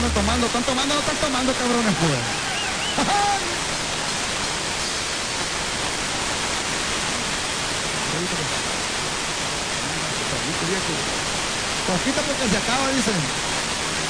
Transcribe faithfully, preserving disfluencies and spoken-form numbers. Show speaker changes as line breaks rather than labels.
andan tomando, están tomando, no están tomando, cabrones, pues. Poquito porque se acaba, dicen.